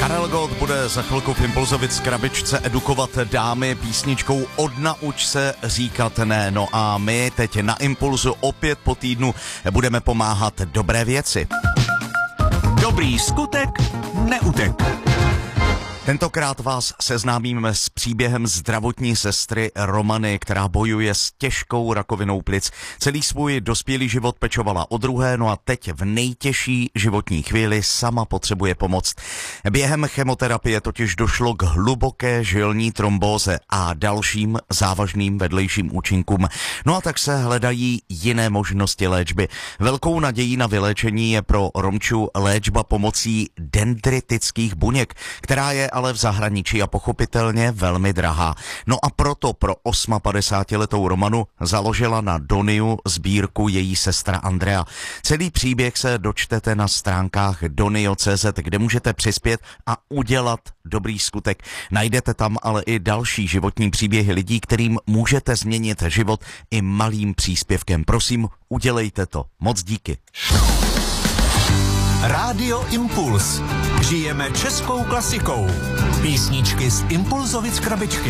Karel Gott bude za chvilku v Impulzovic krabičce edukovat dámy písničkou Odnauč se říkat ne. No a my teď na Impulzu opět po týdnu budeme pomáhat dobré věci. Dobrý skutek neutek. Tentokrát vás seznámíme s příběhem zdravotní sestry Romany, která bojuje s těžkou rakovinou plic. Celý svůj dospělý život pečovala o druhé, no a teď v nejtěžší životní chvíli sama potřebuje pomoc. Během chemoterapie totiž došlo k hluboké žilní trombóze a dalším závažným vedlejším účinkům. No a tak se hledají jiné možnosti léčby. Velkou nadějí na vyléčení je pro Romču léčba pomocí dendritických buněk, která je ale v zahraničí a pochopitelně velmi drahá. No a proto pro 58letou Romanu založila na Doniu sbírku její sestra Andrea. Celý příběh se dočtete na stránkách donio.cz, kde můžete přispět a udělat dobrý skutek. Najdete tam ale i další životní příběhy lidí, kterým můžete změnit život i malým příspěvkem. Prosím, udělejte to. Moc díky. Rádio Impuls. Žijeme českou klasikou. Písničky z Impulzovic krabičky.